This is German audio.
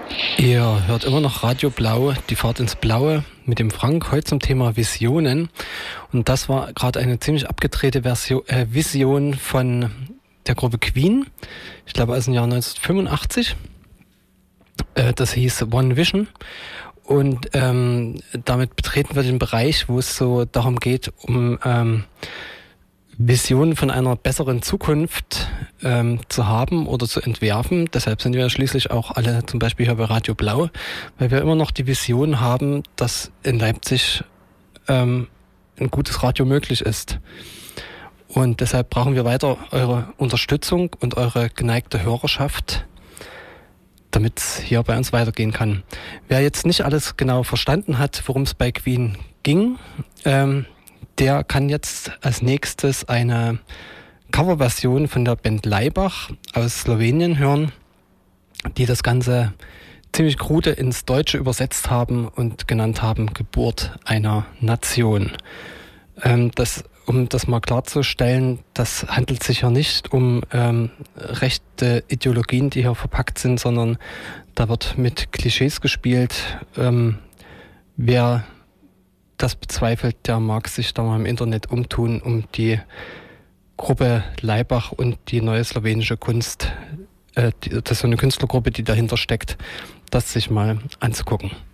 Ihr hört immer noch Radio Blau, die Fahrt ins Blaue mit dem Frank, heute zum Thema Visionen. Und das war gerade eine ziemlich abgedrehte Vision von der Gruppe Queen, ich glaube aus dem Jahr 1985. Das hieß One Vision. Und damit betreten wir den Bereich, wo es so darum geht, um Visionen von einer besseren Zukunft zu haben oder zu entwerfen. Deshalb sind wir schließlich auch alle zum Beispiel hier bei Radio Blau, weil wir immer noch die Vision haben, dass in Leipzig ein gutes Radio möglich ist. Und deshalb brauchen wir weiter eure Unterstützung und eure geneigte Hörerschaft, damit es hier bei uns weitergehen kann. Wer jetzt nicht alles genau verstanden hat, worum es bei Queen ging, der kann jetzt als nächstes eine Coverversion von der Band Laibach aus Slowenien hören, die das Ganze ziemlich krude ins Deutsche übersetzt haben und genannt haben Geburt einer Nation. Um das mal klarzustellen, das handelt sich ja nicht um rechte Ideologien, die hier verpackt sind, sondern da wird mit Klischees gespielt. Wer das bezweifelt, der mag sich da mal im Internet umtun, um die Gruppe Laibach und die neue slowenische Kunst, das ist so eine Künstlergruppe, die dahinter steckt, das sich mal anzugucken.